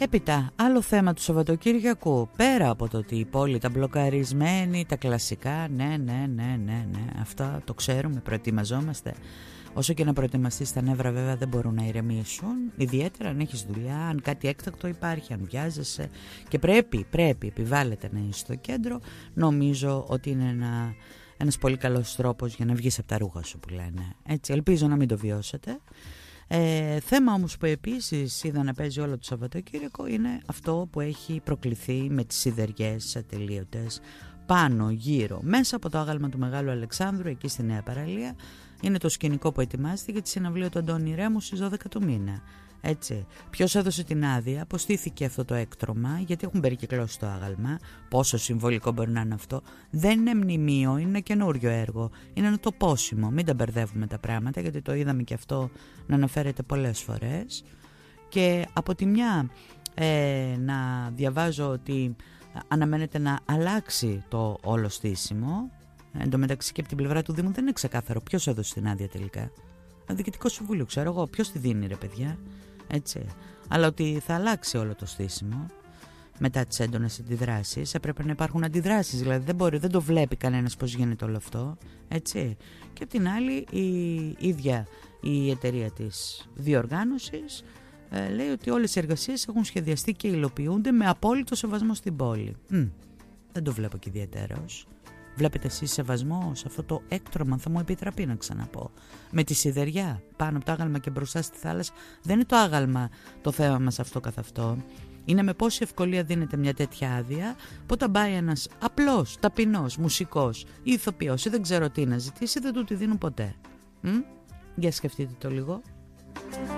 Έπειτα, άλλο θέμα του Σαββατοκύριακου, πέρα από το ότι η πόλη ήταν μπλοκαρισμένη, τα κλασικά, ναι, αυτά το ξέρουμε, προετοιμαζόμαστε. Όσο και να προετοιμαστείς, τα νεύρα βέβαια δεν μπορούν να ηρεμήσουν, ιδιαίτερα αν έχεις δουλειά, αν κάτι έκτακτο υπάρχει, αν βιάζεσαι και πρέπει, επιβάλλεται να είσαι στο κέντρο. Νομίζω ότι είναι ένας πολύ καλός τρόπος για να βγεις από τα ρούχα σου που λένε. Έτσι, ελπίζω να μην το βιώσετε. Θέμα όμως που επίσης είδα να παίζει όλο το Σαββατοκύριακο είναι αυτό που έχει προκληθεί με τις σιδεριές ατελείωτες πάνω, γύρω, μέσα από το άγαλμα του Μεγάλου Αλεξάνδρου εκεί στη Νέα Παραλία. Είναι το σκηνικό που ετοιμάστηκε για τη συναυλία του Αντώνη Ρέμου στις 12 του μήνα. Έτσι. Ποιος έδωσε την άδεια, αποστήθηκε αυτό το έκτρωμα, γιατί έχουν περικυκλώσει το άγαλμα. Πόσο συμβολικό μπορεί να είναι αυτό. Δεν είναι μνημείο, είναι ένα καινούριο έργο. Είναι ένα τοπόσιμο. Μην τα μπερδεύουμε τα πράγματα, γιατί το είδαμε και αυτό να αναφέρεται πολλές φορές. Και από τη μια να διαβάζω ότι αναμένεται να αλλάξει το όλο στήσιμο. Εν τω μεταξύ και από την πλευρά του Δήμου δεν είναι ξεκάθαρο ποιος έδωσε την άδεια τελικά. Διοικητικό συμβούλιο, ξέρω εγώ, ποιος τη δίνει ρε παιδιά. Έτσι. Αλλά ότι θα αλλάξει όλο το στήσιμο μετά τις έντονες αντιδράσεις. Έπρεπε να υπάρχουν αντιδράσεις, δηλαδή δεν το βλέπει κανένας πώς γίνεται όλο αυτό. Έτσι. Και απ' την άλλη η ίδια η εταιρεία της διοργάνωσης λέει ότι όλες οι εργασίες έχουν σχεδιαστεί και υλοποιούνται με απόλυτο σεβασμό στην πόλη. Δεν το βλέπω και ιδιαίτερος. Βλέπετε εσείς σεβασμό σε αυτό το έκτρωμα, θα μου επιτραπεί να ξαναπώ. Με τη σιδεριά πάνω από το άγαλμα και μπροστά στη θάλασσα. Δεν είναι το άγαλμα το θέμα μας αυτό καθ' αυτό. Είναι με πόση ευκολία δίνεται μια τέτοια άδεια, που όταν πάει ένας απλός, ταπεινός, μουσικός ή ηθοποιός ή δεν ξέρω τι να ζητήσει, δεν του τη δίνουν ποτέ. Για σκεφτείτε το λίγο.